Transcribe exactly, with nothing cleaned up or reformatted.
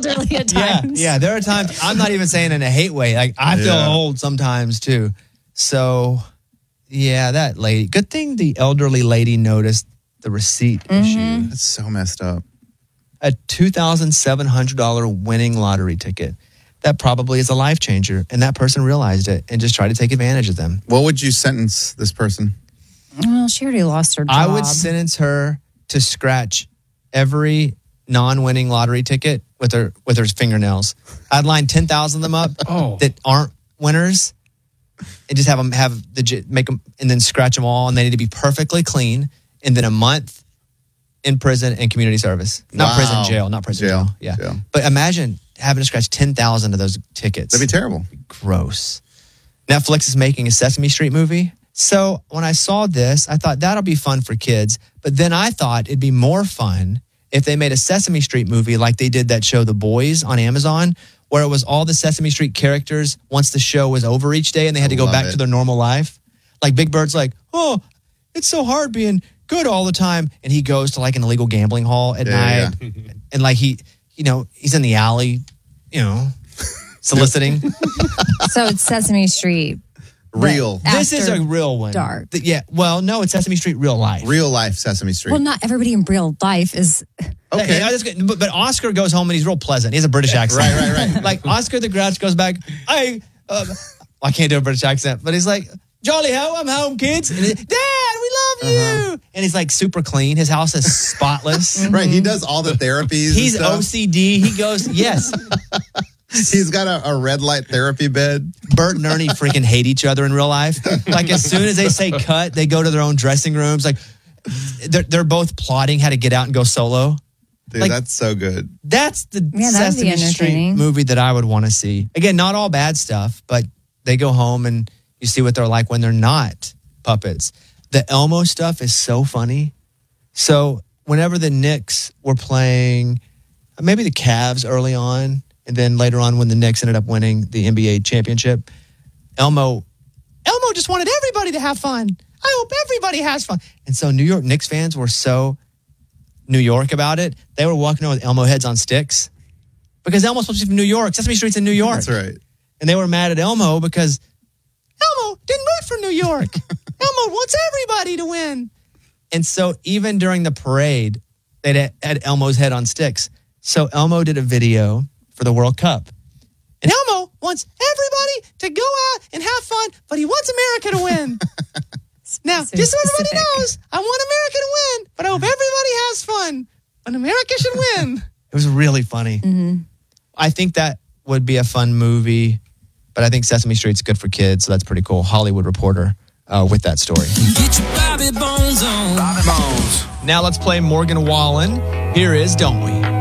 elderly at times. Yeah, yeah, there are times, I'm not even saying in a hate way. Like, I feel Yeah. old sometimes, too. So, yeah, that lady. Good thing the elderly lady noticed the receipt Mm-hmm. issue. That's so messed up. A two thousand seven hundred dollars winning lottery ticket. That probably is a life changer. And that person realized it and just tried to take advantage of them. What would you sentence this person? Well, she already lost her job. I would sentence her to scratch every non-winning lottery ticket with her with her fingernails. I'd line ten thousand of them up Oh. that aren't winners, and just have them have the make them and then scratch them all, and they need to be perfectly clean. And then a month in prison and community service, not Wow. prison, jail, not prison, jail. Jail. Yeah, Jail. but imagine having to scratch ten thousand of those tickets. That'd be terrible. Gross. Netflix is making a Sesame Street movie. So when I saw this, I thought that'll be fun for kids. But then I thought it'd be more fun if they made a Sesame Street movie like they did that show The Boys on Amazon, where it was all the Sesame Street characters once the show was over each day and they had to go love back it. to their normal life. Like Big Bird's like, oh, it's so hard being good all the time. And he goes to like an illegal gambling hall at Yeah, night. And like he, you know, he's in the alley, you know, soliciting. So it's Sesame Street. Real. But This is after a real one. dark. Th- Yeah. Well, no, it's Sesame Street real life. Real life Sesame Street. Well, not everybody in real life is. Okay. Yeah, that's good. But, but Oscar goes home and he's real pleasant. He has a British accent. Right, right, right. Like Oscar the Grouch goes back. I, uh, I can't do a British accent, but he's like, Jolly ho, I'm home, kids. And he, Dad, we love you. Uh-huh. And he's like super clean. His house is spotless. Right. He does all the therapies. He's and stuff. O C D. He goes, yes. He's got a, a red light therapy bed. Bert and Ernie freaking hate each other in real life. Like as soon as they say cut, they go to their own dressing rooms. Like they're, they're both plotting how to get out and go solo. Dude, Like- that's so good. That's the Yeah, that would be Sesame Street entertaining. movie that I would want to see. Again, not all bad stuff, but they go home and you see what they're like when they're not puppets. The Elmo stuff is so funny. So whenever the Knicks were playing, maybe the Cavs early on, and then later on when the Knicks ended up winning the N B A championship, Elmo, Elmo just wanted everybody to have fun. I hope everybody has fun. And so New York Knicks fans were so New York about it. They were walking around with Elmo heads on sticks because Elmo's supposed to be from New York. Sesame Street's in New York. That's right. And they were mad at Elmo because Elmo didn't root for New York. Elmo wants everybody to win. And so even during the parade, they had, had Elmo's head on sticks. So Elmo did a video for the World Cup. And Elmo wants everybody to go out and have fun, but he wants America to win. Now, So just so everybody specific. knows, I want America to win, but I hope everybody has fun. But America should win. It was really funny. Mm-hmm. I think that would be a fun movie, but I think Sesame Street's good for kids, so that's pretty cool. Hollywood Reporter uh, with that story. Get your Bobby Bones on. Bobby Bones. Now let's play Morgan Wallen. Here is Don't We?